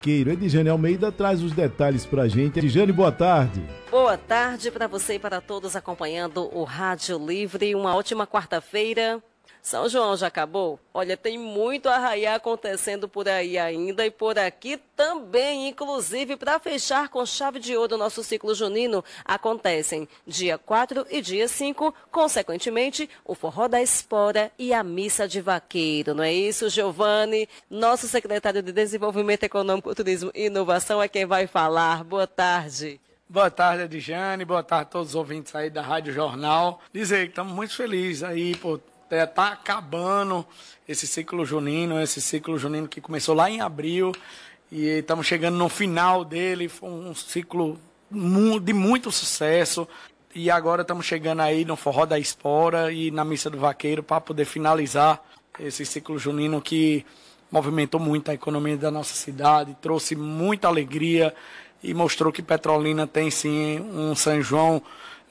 Edjane Almeida traz os detalhes pra gente. Edjane, boa tarde. Boa tarde para você e para todos acompanhando o Rádio Livre. Uma ótima quarta-feira. São João já acabou? Olha, tem muito arraiá acontecendo por aí ainda e por aqui também, inclusive para fechar com chave de ouro o nosso ciclo junino, acontecem dia 4 e dia 5, consequentemente, o Forró da Espora e a Missa de Vaqueiro. Não é isso, Giovanni? Nosso secretário de Desenvolvimento Econômico, Turismo e Inovação é quem vai falar. Boa tarde. Boa tarde, Edjane. Boa tarde a todos os ouvintes aí da Rádio Jornal. Dizer que estamos muito felizes aí por tá acabando esse ciclo junino que começou lá em abril e estamos chegando no final dele. Foi um ciclo de muito sucesso e agora estamos chegando aí no Forró da Espora e na Missa do Vaqueiro para poder finalizar esse ciclo junino que movimentou muito a economia da nossa cidade, trouxe muita alegria e mostrou que Petrolina tem sim um São João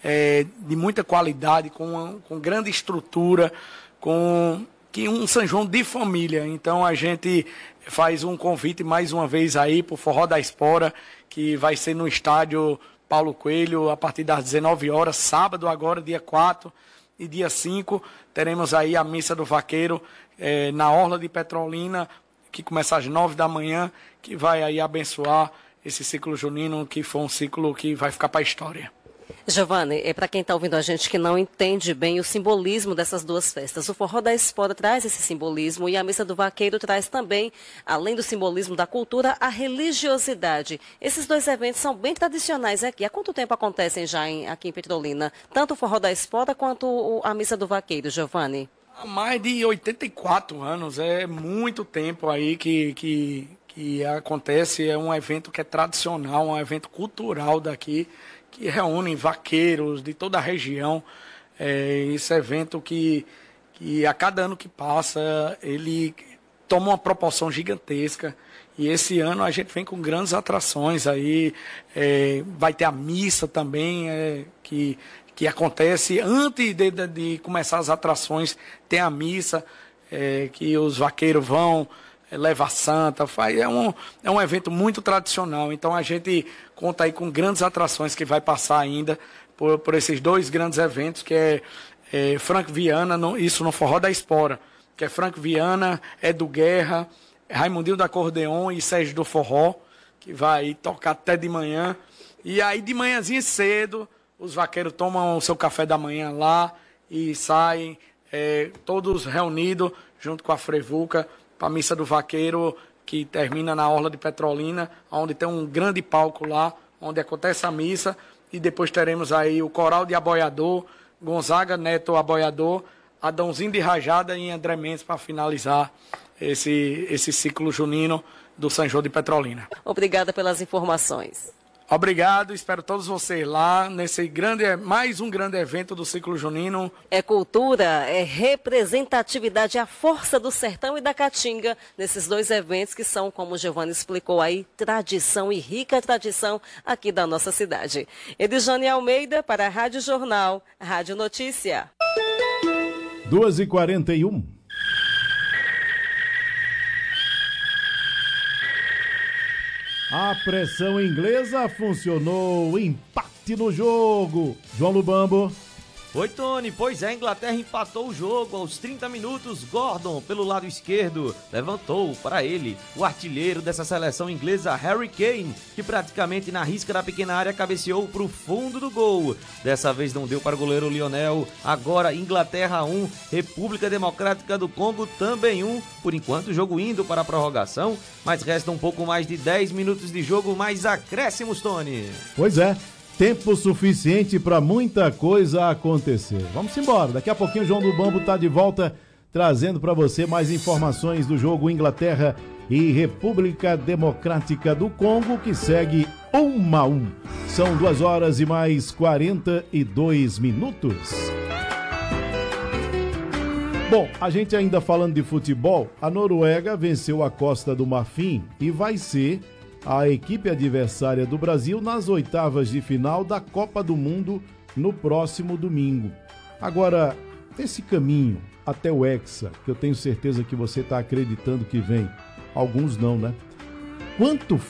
de muita qualidade, com grande estrutura, com um São João de família. Então a gente faz um convite mais uma vez aí para o Forró da Espora, que vai ser no estádio Paulo Coelho a partir das 19 horas, sábado agora, dia 4 e dia 5, teremos aí a Missa do Vaqueiro na Orla de Petrolina, que começa às 9 da manhã, que vai aí abençoar esse ciclo junino, que foi um ciclo que vai ficar para a história. Giovanni, para quem está ouvindo a gente que não entende bem o simbolismo dessas duas festas, o Forró da Espora traz esse simbolismo e a Missa do Vaqueiro traz também, além do simbolismo da cultura, a religiosidade. Esses dois eventos são bem tradicionais aqui. Há quanto tempo acontecem já aqui em Petrolina? Tanto o Forró da Espora quanto a Missa do Vaqueiro, Giovanni? Há mais de 84 anos, é muito tempo aí que acontece. É um evento que é tradicional, um evento cultural daqui, que reúne vaqueiros de toda a região. Esse evento que a cada ano que passa, ele toma uma proporção gigantesca. E esse ano a gente vem com grandes atrações aí. Vai ter a missa também, que acontece antes de começar as atrações. Tem a missa, que os vaqueiros vão levar santa, é um evento muito tradicional. Então a gente conta aí com grandes atrações que vai passar ainda por esses dois grandes eventos, que é Franco Viana, isso no Forró da Espora, que é Franco Viana, Edu Guerra, Raimundinho do Acordeon e Sérgio do Forró, que vai tocar até de manhã. E aí de manhãzinha cedo, os vaqueiros tomam o seu café da manhã lá e saem todos reunidos junto com a Frevuca para a Missa do Vaqueiro, que termina na Orla de Petrolina, onde tem um grande palco lá, onde acontece a missa, e depois teremos aí o Coral de Aboiador, Gonzaga Neto Aboiador, Adãozinho de Rajada e André Mendes para finalizar esse ciclo junino do São João de Petrolina. Obrigada pelas informações. Obrigado, espero todos vocês lá nesse mais um grande evento do ciclo junino. É cultura, é representatividade, a força do sertão e da caatinga nesses dois eventos que são, como o Giovanni explicou aí, tradição e rica tradição aqui da nossa cidade. Edjane Almeida para a Rádio Jornal, Rádio Notícia. 2h41. A pressão inglesa funcionou, empate no jogo. João Lubambo. Oi, Tony. Pois é, a Inglaterra empatou o jogo aos 30 minutos. Gordon, pelo lado esquerdo, levantou para ele o artilheiro dessa seleção inglesa, Harry Kane, que praticamente na risca da pequena área cabeceou para o fundo do gol. Dessa vez não deu para o goleiro Lionel. Agora Inglaterra 1, República Democrática do Congo também 1. Por enquanto o jogo indo para a prorrogação, mas resta um pouco mais de 10 minutos de jogo, mais acréscimos, Tony. Pois é. Tempo suficiente para muita coisa acontecer. Vamos embora. Daqui a pouquinho o João do Bambo está de volta trazendo para você mais informações do jogo Inglaterra e República Democrática do Congo, que segue 1-1. São 2 horas e mais 42 minutos. Bom, a gente ainda falando de futebol, a Noruega venceu a Costa do Marfim e vai ser a equipe adversária do Brasil nas oitavas de final da Copa do Mundo no próximo domingo. Agora, esse caminho até o Hexa, que eu tenho certeza que você está acreditando que vem, alguns não, né? quanto